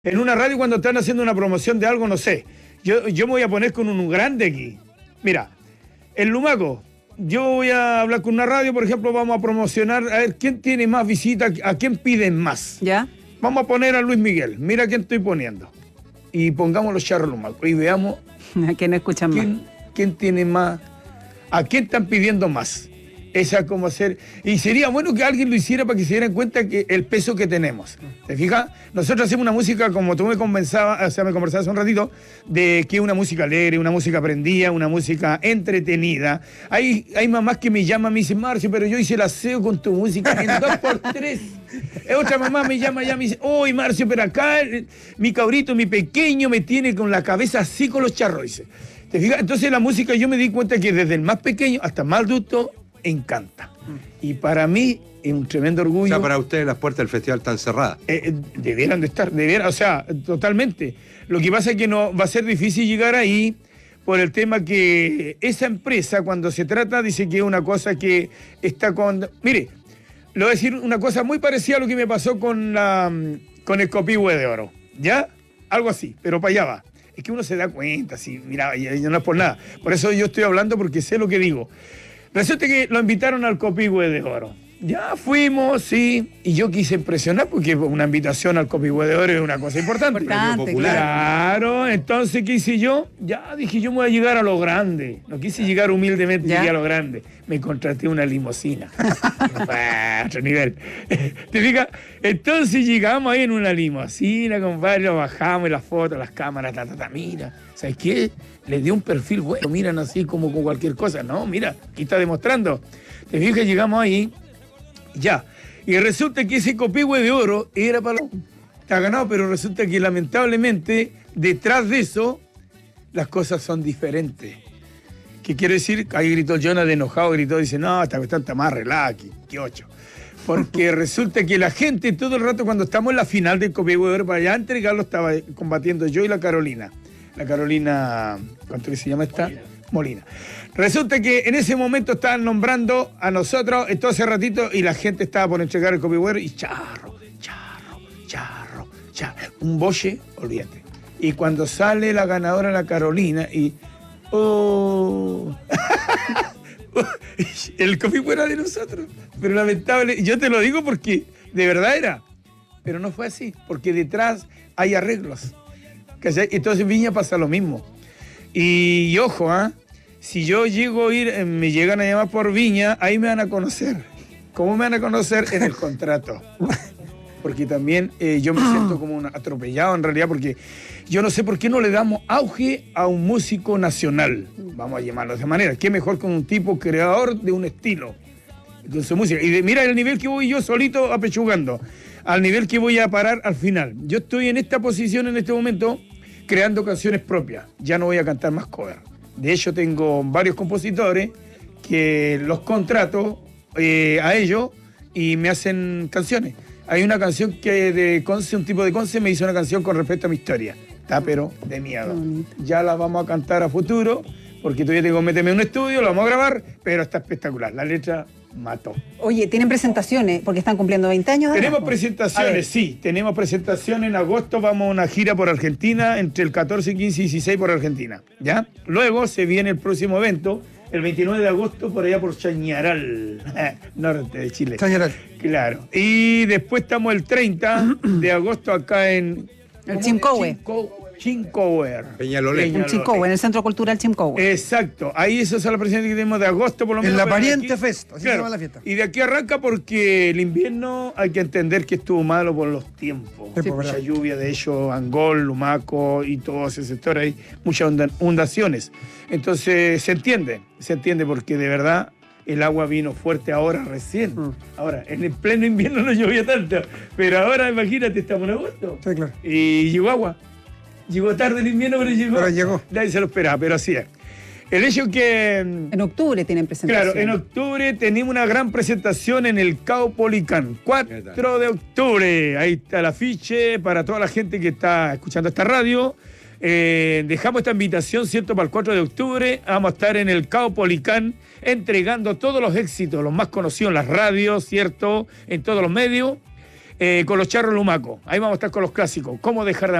En una radio cuando están haciendo una promoción de algo, no sé. Yo me voy a poner con un grande aquí. Mira, el Lumaco, yo voy a hablar con una radio, por ejemplo, vamos a promocionar, a ver quién tiene más visitas, a quién piden más. ¿Ya? Vamos a poner a Luis Miguel, mira quién estoy poniendo. Y pongamos los charros Lumaco y veamos ¿A quién escuchan más? quién tiene más, a quién están pidiendo más. Esa es como hacer. Y sería bueno que alguien lo hiciera para que se dieran cuenta que el peso que tenemos. ¿Te fijas? Nosotros hacemos una música, como tú me conversabas hace un ratito, de que es una música alegre, una música prendida, una música entretenida. Hay mamás que me llaman, me dicen, Marcio, pero yo hice el aseo con tu música en 2x3. Otra mamá me llama ya, me dice, uy, Marcio, pero acá mi cabrito, mi pequeño, me tiene con la cabeza así con los charros, dice. ¿Te fijas? Entonces la música yo me di cuenta que desde el más pequeño hasta el más adulto encanta. Y para mí es un tremendo orgullo. O sea, para ustedes las puertas del festival están cerradas. Debieran de estar, o sea, totalmente. Lo que pasa es que no va a ser difícil llegar ahí por el tema que esa empresa, cuando se trata, dice que es una cosa que está con... Mire, le voy a decir una cosa muy parecida a lo que me pasó con el Copihue de Oro. ¿Ya? Algo así, pero para allá va. Es que uno se da cuenta, sí, mira, y no es por nada. Por eso yo estoy hablando porque sé lo que digo. Resulta que lo invitaron al Copihue de Oro. Ya fuimos, sí, y yo quise impresionar porque una invitación al Copihue de Oro es una cosa importante. Popular. Claro, entonces, ¿qué hice yo? Ya dije, yo me voy a llegar a lo grande. No quise llegar humildemente, llegué a lo grande. Me contraté una limusina. A otro nivel. ¿Te fijas? Entonces llegamos ahí en una limusina, compadre, lo bajamos, las fotos, las cámaras, mira. ¿Sabes qué? Les dio un perfil bueno, miran así como con cualquier cosa. No, mira, aquí está demostrando. Te fijas, llegamos ahí, ya. Y resulta que ese Copihue de Oro era para... Está ganado, pero resulta que lamentablemente, detrás de eso, las cosas son diferentes. ¿Qué quiere decir? Ahí gritó Jonah de enojado, dice, no, esta cuestión está más relax, que 8. Porque resulta que la gente todo el rato, cuando estamos en la final del Copihue de Oro, para allá entregarlo, estaba combatiendo yo y la Carolina. La Carolina, ¿cuánto se llama esta? Molina. Resulta que en ese momento estaban nombrando a nosotros, todo ese ratito, y la gente estaba por entregar el Copihue y charro. Un boche, olvídate. Y cuando sale la ganadora, la Carolina, y... ¡oh! El Copihue era de nosotros. Pero lamentable, yo te lo digo porque de verdad era. Pero no fue así, porque detrás hay arreglos. ¿Cachai? Entonces Viña pasa lo mismo. Y ojo, si yo llego a ir, me llegan a llamar por Viña, ahí me van a conocer. ¿Cómo me van a conocer? En el contrato. Porque también yo me siento como un atropellado en realidad, porque yo no sé por qué no le damos auge a un músico nacional, vamos a llamarlo de esa manera. ¿Qué mejor con un tipo creador de un estilo, con su música? Y mira el nivel que voy yo solito apechugando, al nivel que voy a parar al final. Yo estoy en esta posición en este momento, creando canciones propias. Ya no voy a cantar más cover. De hecho, tengo varios compositores que los contrato a ellos y me hacen canciones. Hay una canción que de Conce, un tipo de Conce me hizo una canción con respecto a mi historia. Está pero de miedo. Ya la vamos a cantar a futuro, porque todavía tengo que meterme en un estudio, la vamos a grabar, pero está espectacular. La letra mató. Oye, ¿tienen presentaciones? Porque están cumpliendo 20 años. Tenemos presentaciones, sí. Tenemos presentaciones en agosto. Vamos a una gira por Argentina, entre el 14, 15 y 16 por Argentina. ¿Ya? Luego se viene el próximo evento, el 29 de agosto, por allá por Chañaral, norte de Chile. Chañaral. Claro. Y después estamos el 30 de agosto acá en... El Chimcohue. Chincower. Peñalolén. En Chimcohue, en el Centro Cultural Chimcohue. Exacto. Ahí esa es la presentación que tenemos de agosto, por lo menos. En la pero Pariente aquí, Fest, así claro, se llama la fiesta. Y de aquí arranca porque el invierno hay que entender que estuvo malo por los tiempos. Sí, pues, mucha verdad. lluvia, de hecho, Angol, Lumaco y todo ese sector, hay muchas inundaciones. Entonces se entiende porque de verdad el agua vino fuerte ahora recién. Ahora, en el pleno invierno no llovía tanto, pero ahora imagínate, estamos en agosto. Sí, claro. Y llegó agua. Llegó tarde el invierno, pero llegó. Pero llegó. Nadie se lo esperaba, pero así es. El hecho que... En octubre tienen presentación. Claro, en octubre tenemos una gran presentación en el Caupolicán. 4 de octubre. Ahí está el afiche para toda la gente que está escuchando esta radio. Dejamos esta invitación, ¿cierto? Para el 4 de octubre. Vamos a estar en el Caupolicán entregando todos los éxitos, los más conocidos en las radios, ¿cierto? En todos los medios. con los charros Lumaco. Ahí vamos a estar con los clásicos. ¿Cómo dejar de